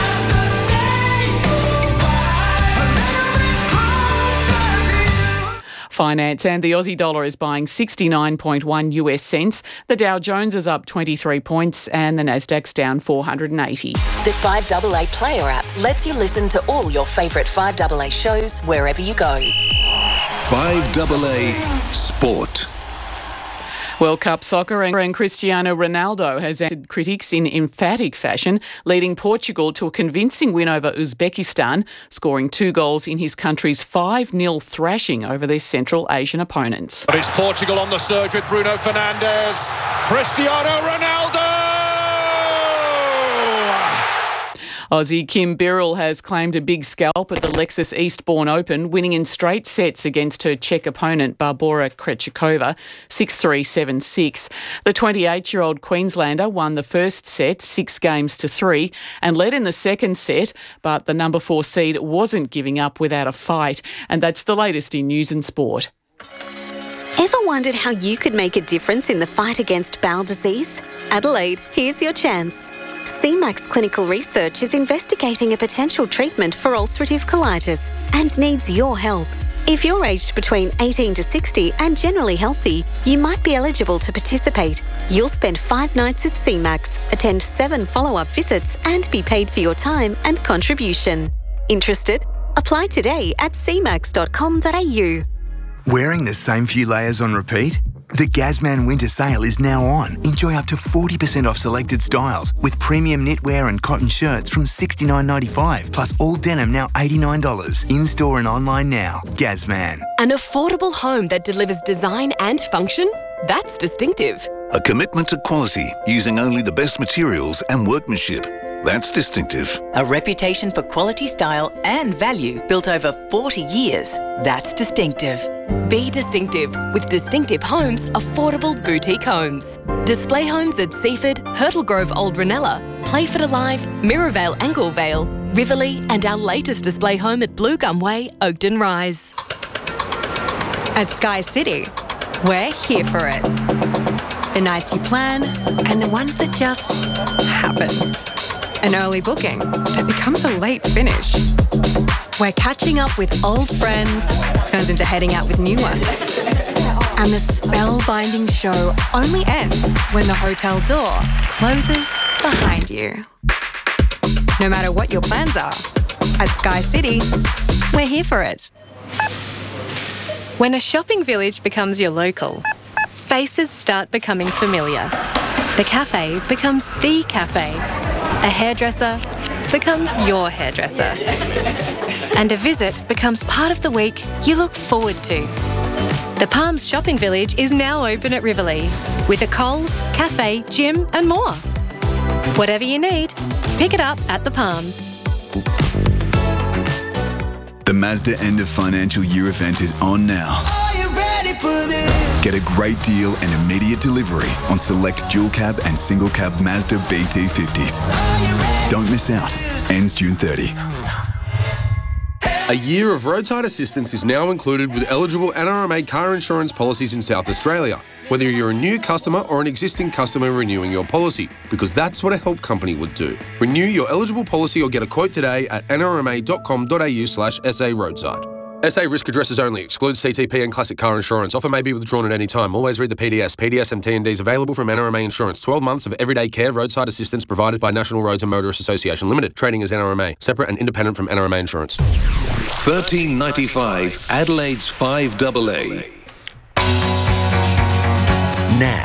Finance, and the Aussie dollar is buying sixty-nine point one US cents. The Dow Jones is up twenty-three points and the Nasdaq's down four hundred eighty. The five A A Player app lets you listen to all your favourite five A A shows wherever you go. five A A Sport. World Cup soccer, and Cristiano Ronaldo has answered critics in emphatic fashion, leading Portugal to a convincing win over Uzbekistan, scoring two goals in his country's five nil thrashing over their Central Asian opponents. But it's Portugal on the surge with Bruno Fernandes. Cristiano Ronaldo! Aussie Kim Birrell has claimed a big scalp at the Lexus Eastbourne Open, winning in straight sets against her Czech opponent Barbora Krejcikova, six three, seven six. The twenty-eight-year-old Queenslander won the first set, six games to three, and led in the second set, but the number four seed wasn't giving up without a fight. And that's the latest in news and sport. Ever wondered how you could make a difference in the fight against bowel disease? Adelaide, here's your chance. C MAX Clinical Research is investigating a potential treatment for ulcerative colitis and needs your help. If you're aged between eighteen to sixty and generally healthy, you might be eligible to participate. You'll spend five nights at C MAX, attend seven follow-up visits and be paid for your time and contribution. Interested? Apply today at c max dot com dot a u. Wearing the same few layers on repeat? The Gazman winter sale is now on. Enjoy up to forty percent off selected styles with premium knitwear and cotton shirts from sixty-nine ninety-five, plus all denim now eighty-nine dollars. In-store and online now. Gazman. An affordable home that delivers design and function? That's distinctive. A commitment to quality using only the best materials and workmanship. That's distinctive. A reputation for quality, style and value built over forty years. That's distinctive. Be distinctive with Distinctive Homes Affordable Boutique Homes. Display homes at Seaford, Hurtle Grove Old Ranella, Playford Alive, Mirrorvale Anglevale, Riverlea and our latest display home at Blue Gum Way, Oakden Rise. At Sky City, we're here for it. The nights you plan and the ones that just happen. An early booking that becomes a late finish. Where catching up with old friends turns into heading out with new ones. And the spellbinding show only ends when the hotel door closes behind you. No matter what your plans are, at Sky City, we're here for it. When a shopping village becomes your local, faces start becoming familiar. The cafe becomes the cafe. A hairdresser becomes your hairdresser. And a visit becomes part of the week you look forward to. The Palms Shopping Village is now open at Riverlea with a Coles, cafe, gym and more. Whatever you need, pick it up at the Palms. The Mazda end of financial year event is on now. Are you ready for this? Get a great deal and immediate delivery on select dual cab and single cab Mazda B T fifties. Don't miss out. Ends June thirtieth. A year of roadside assistance is now included with eligible N R M A car insurance policies in South Australia, whether you're a new customer or an existing customer renewing your policy, because that's what a help company would do. Renew your eligible policy or get a quote today at n r m a dot com dot a u slash s a roadside. S A risk addresses only. Excludes C T P and classic car insurance. Offer may be withdrawn at any time. Always read the P D S. P D S and T and Ds available from N R M A Insurance. twelve months of everyday care roadside assistance provided by National Roads and Motorists Association Limited. Trading as N R M A. Separate and independent from N R M A Insurance. thirteen ninety-five Adelaide's five A A. Now,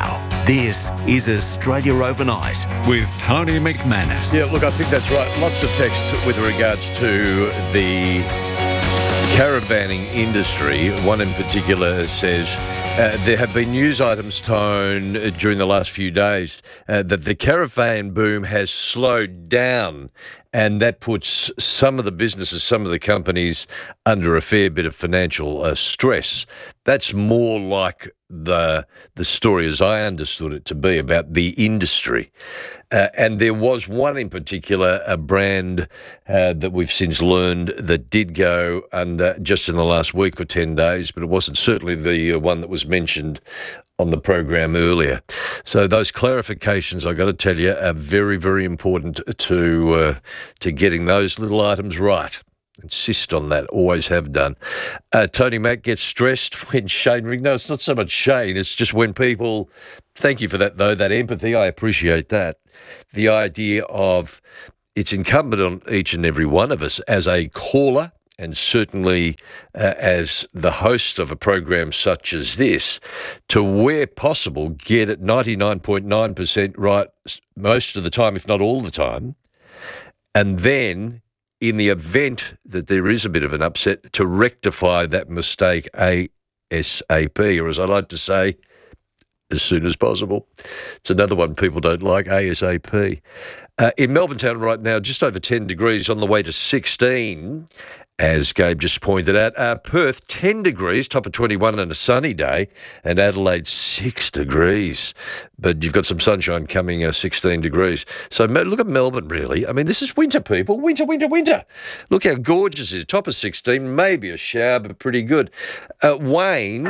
This is Australia Overnight with Tony McManus. Yeah, look, I think that's right. Lots of text with regards to the caravanning industry. One in particular says uh, there have been news items, Tone, during the last few days uh, that the caravan boom has slowed down, and that puts some of the businesses, some of the companies under a fair bit of financial uh, stress. That's more like the the story as I understood it to be about the industry. Uh, and there was one in particular, a brand uh, that we've since learned that did go under just in the last week or ten days, but it wasn't certainly the uh, one that was mentioned on the program earlier. So those clarifications, I've got to tell you, are very, very important to uh, to getting those little items right. Insist on that, always have done. Uh, Tony Mack gets stressed when Shane Ring. No, it's not so much Shane, it's just when people, thank you for that though, that empathy, I appreciate that. The idea of it's incumbent on each and every one of us as a caller, and certainly uh, as the host of a program such as this, to where possible get it ninety-nine point nine percent right most of the time, if not all the time, and then in the event that there is a bit of an upset, to rectify that mistake ASAP, or as I like to say, as soon as possible. It's another one people don't like, ASAP. Uh, in Melbourne town right now, just over ten degrees, on the way to sixteen, as Gabe just pointed out. Uh, Perth, ten degrees, top of twenty-one and a sunny day, and Adelaide, six degrees. But you've got some sunshine coming, uh, sixteen degrees. So look at Melbourne, really. I mean, this is winter, people. Winter, winter, winter. Look how gorgeous it is. Top of sixteen, maybe a shower, but pretty good. Uh, Wayne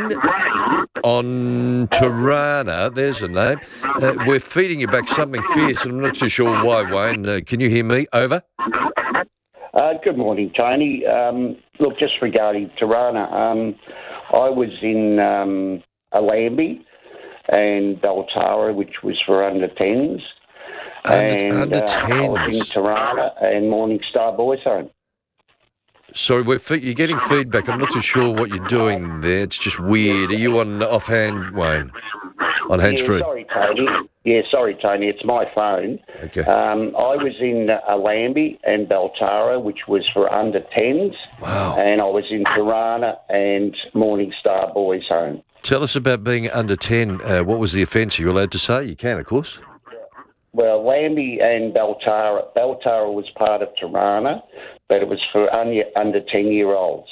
on Tarana, there's a name. Uh, we're feeding you back something fierce, and I'm not too sure why, Wayne. Uh, can you hear me? Over? Uh, good morning, Tony. Um, look, just regarding Tirana, um, I was in um, Allambie and Beltara, which was for under tens. Under, and under uh, I was in Tirana and Morning Star Boys Home. Sorry, we're fe- you're getting feedback. I'm not too sure what you're doing there. It's just weird. Are you on offhand, Wayne? On hands-free? Yeah, sorry, Tony. Yeah, sorry, Tony. It's my phone. Okay. Um, I was in Allambie and Beltara, which was for under tens. Wow. And I was in Tirana and Morning Star Boys Home. Tell us about being under ten. Uh, what was the offence? Are you allowed to say? You can, of course. Well, Allambie and Beltara. Beltara was part of Tirana, but it was for un- under ten-year-olds.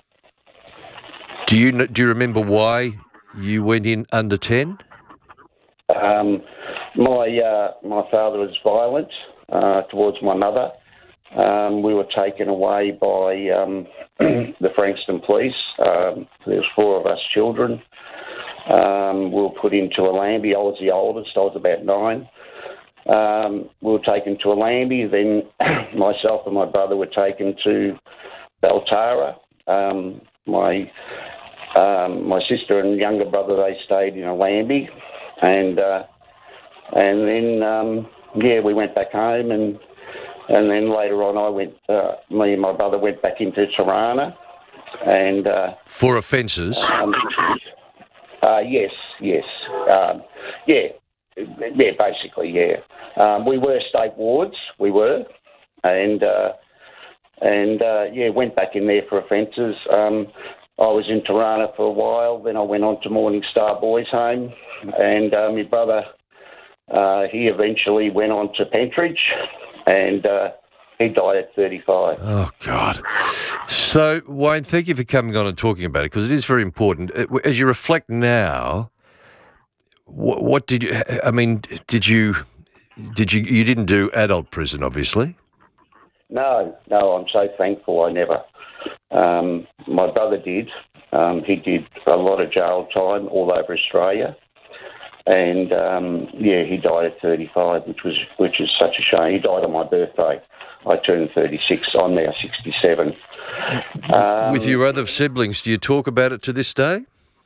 Do you kn- do you remember why you went in under ten? Um, my uh, my father was violent uh, towards my mother. Um, we were taken away by um, the Frankston police. Um, there was four of us children. Um, we were put into Allambie. I was the oldest. I was about nine. Um, we were taken to Allambie. Then myself and my brother were taken to Beltara. Um, my um, my sister and younger brother, they stayed in Allambie. And uh, and then um, yeah, we went back home, and and then later on, I went. Uh, me and my brother went back into Tirana, and uh, for offences. Um, uh, yes, yes, um, yeah, yeah. Basically, yeah. Um, we were state wards. We were, and uh, and uh, yeah, went back in there for offences. Um, I was in Tirana for a while. Then I went on to Morning Star Boys Home. And uh, my brother, uh, he eventually went on to Pentridge, and uh, he died at thirty-five. Oh, God. So, Wayne, thank you for coming on and talking about it, because it is very important. As you reflect now, what, what did you, I mean, did you, did you, you didn't do adult prison, obviously? No, no, I'm so thankful I never. Um, my brother did. Um, he did a lot of jail time all over Australia. And um, yeah, he died at thirty-five, which was which is such a shame. He died on my birthday. I turned thirty-six. I'm now sixty-seven. Um, With your other siblings, do you talk about it to this day?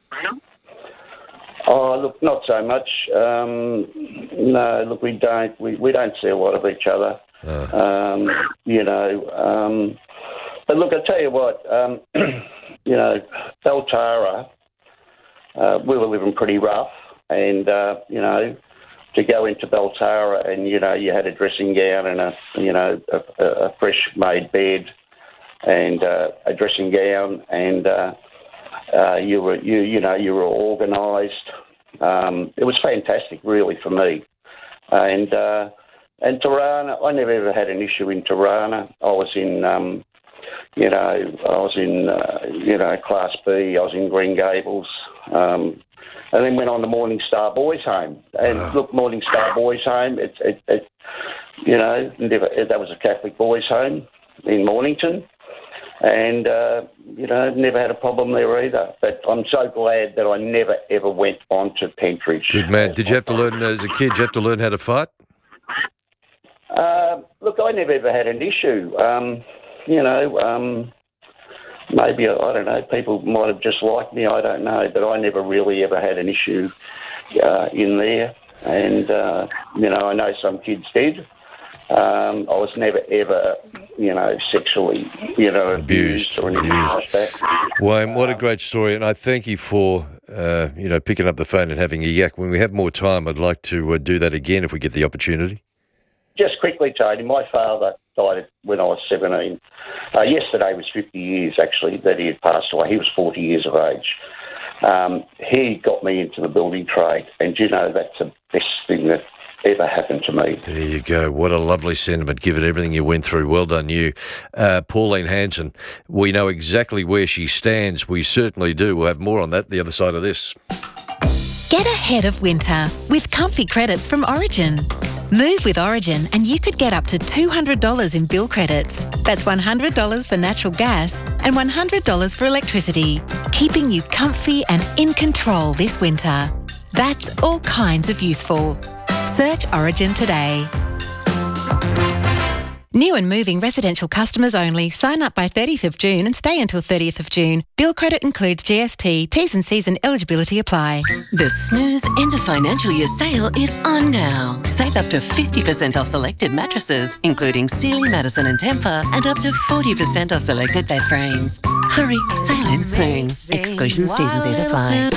Oh, look, not so much. Um, no, look, we don't. We, we don't see a lot of each other. Oh. Um, you know. Um, but look, I tell you what. Um, you know, Beltara. Uh, we were living pretty rough. and, uh, you know, to go into Beltara and, you know, you had a dressing gown and a, you know, a, a fresh made bed and uh, a dressing gown, and uh, uh, you were, you, you know, you were organised. Um, it was fantastic, really, for me. And uh, and Tirana, I never ever had an issue in Tirana. I was in, um, you know, I was in, uh, you know, Class B. I was in Green Gables. Um, And then went on to Morning Star Boys Home. And wow. Look, Morning Star Boys Home, it, it, it, you know, never, that was a Catholic boys' home in Mornington. And, uh, you know, never had a problem there either. But I'm so glad that I never, ever went on to Pentridge. Good man. Did you have to learn, as a kid, did you have to learn how to fight? Uh, look, I never ever had an issue. Um, you know, um, maybe, I don't know, people might have just liked me, I don't know, but I never really ever had an issue uh, in there. And, uh, you know, I know some kids did. Um, I was never ever, you know, sexually, you know, abused, abused or anything abused. like that. Wayne, what a great story. And I thank you for, uh, you know, picking up the phone and having a yak. When we have more time, I'd like to uh, do that again if we get the opportunity. Just quickly, Tony, my father died when I was seventeen. Uh, yesterday was fifty years, actually, that he had passed away. He was forty years of age. Um, he got me into the building trade, and you know, that's the best thing that ever happened to me. There you go. What a lovely sentiment, given everything you went through. Well done, you. Uh, Pauline Hanson, we know exactly where she stands. We certainly do. We'll have more on that the other side of this. Get ahead of winter with comfy credits from Origin. Move with Origin and you could get up to two hundred dollars in bill credits. That's one hundred dollars for natural gas and one hundred dollars for electricity, keeping you comfy and in control this winter. That's all kinds of useful. Search Origin today. New and moving residential customers only. Sign up by thirtieth of June and stay until thirtieth of June. Bill credit includes G S T. T's and C's and eligibility apply. The Snooze end of financial year sale is on now. Save up to fifty percent off selected mattresses, including Sealy, Madison and Tempur, and up to forty percent off selected bed frames. Hurry, sale ends soon. Exclusions, T's and C's apply.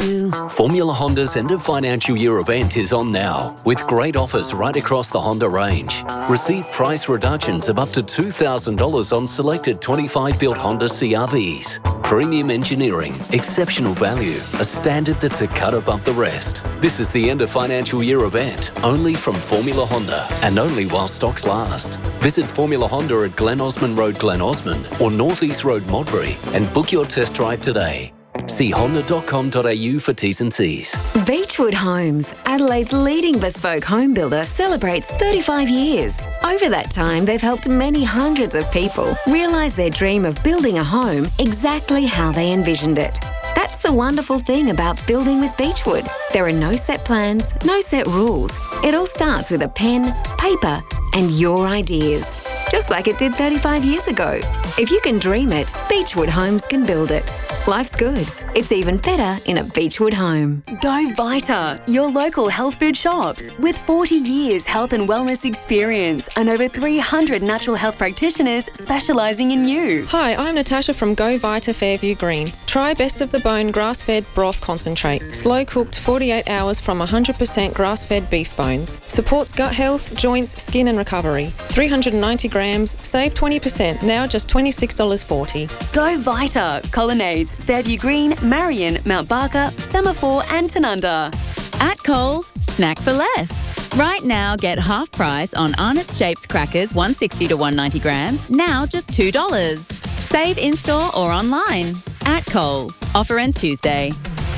Formula Honda's end of financial year event is on now, with great offers right across the Honda range. Receive price reductions of up to two thousand dollars on selected twenty-five built Honda C R Vs. Premium engineering, exceptional value, a standard that's a cut above the rest. This is the end of financial year event, only from Formula Honda, and only while stocks last. Visit Formula Honda at Glen Osmond Road, Glen Osmond, or North East Road, Modbury, and book your test drive today. See honda dot com dot a u for T's and C's. Beechwood Homes, Adelaide's leading bespoke home builder, celebrates thirty-five years. Over that time, they've helped many hundreds of people realise their dream of building a home exactly how they envisioned it. That's the wonderful thing about building with Beechwood. There are no set plans, no set rules. It all starts with a pen, paper, and your ideas. Just like it did thirty-five years ago. If you can dream it, Beechwood Homes can build it. Life's good. It's even better in a Beechwood home. Go Vita, your local health food shops. With forty years health and wellness experience and over three hundred natural health practitioners specialising in you. Hi, I'm Natasha from Go Vita Fairview Green. Try Best of the Bone grass-fed broth concentrate. Slow cooked forty-eight hours from one hundred percent grass-fed beef bones. Supports gut health, joints, skin and recovery. three hundred ninety grams, save twenty percent, now just twenty-six dollars forty. Go Vita, Colonnades, Fairview Green, Marion, Mount Barker, Semaphore and Tanunda. At Coles, snack for less. Right now, get half price on Arnott's Shapes crackers, one sixty to one ninety grams, now just two dollars. Save in-store or online. At Coles. Offer ends Tuesday.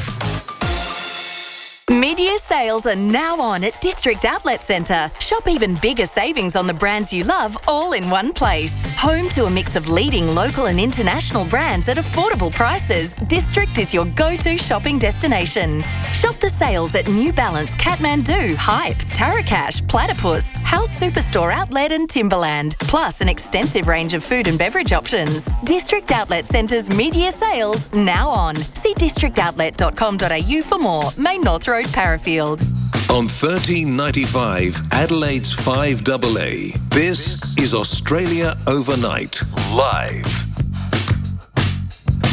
Mid-year sales are now on at District Outlet Centre. Shop even bigger savings on the brands you love all in one place. Home to a mix of leading local and international brands at affordable prices, District is your go-to shopping destination. Shop the sales at New Balance, Kathmandu, Hype, Tarakash, Platypus, House Superstore Outlet and Timberland, plus an extensive range of food and beverage options. District Outlet Centre's mid-year sales now on. See district outlet dot com dot a u for more. Main North Road, Parafield. On thirteen ninety-five, Adelaide's five double A, this is Australia Overnight, live.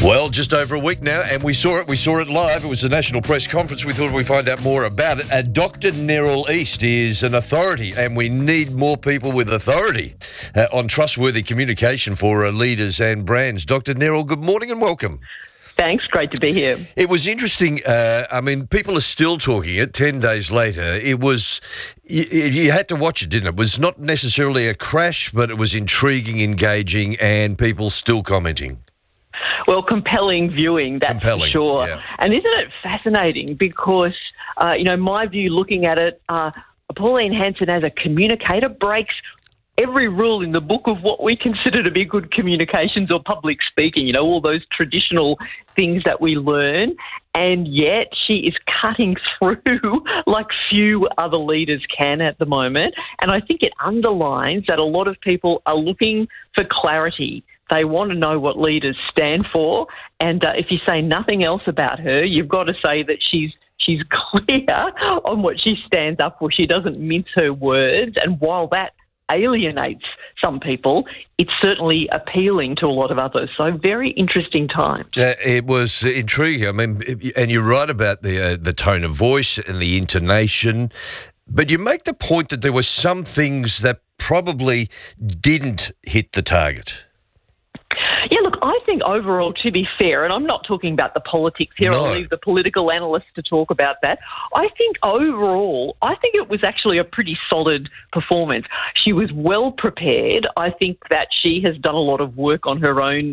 Well, just over a week now, and we saw it. We saw it live. It was the national press conference. We thought we'd find out more about it. Uh, Doctor Neril East is an authority, and we need more people with authority uh, on trustworthy communication for uh, leaders and brands. Doctor Neril, good morning and welcome. Thanks. Great to be here. It was interesting. Uh, I mean, people are still talking it ten days later. It was, you, you had to watch it, didn't it? It was not necessarily a crash, but it was intriguing, engaging, and people still commenting. Well, compelling viewing, that's compelling, for sure. Yeah. And isn't it fascinating? Because, uh, you know, my view looking at it, uh, Pauline Hanson as a communicator breaks every rule in the book of what we consider to be good communications or public speaking, you know, all those traditional things that we learn. And yet she is cutting through like few other leaders can at the moment. And I think it underlines that a lot of people are looking for clarity. They want to know what leaders stand for. And uh, if you say nothing else about her, you've got to say that she's she's clear on what she stands up for. She doesn't mince her words. And while that alienates some people, it's certainly appealing to a lot of others. So very interesting time. Uh, it was intriguing. I mean, and you're right about the uh, the tone of voice and the intonation, but you make the point that there were some things that probably didn't hit the target. Yeah, look, I think overall, to be fair, and I'm not talking about the politics here, No. I'll leave the political analysts to talk about that. I think overall, I think it was actually a pretty solid performance. She was well prepared. I think that she has done a lot of work on her own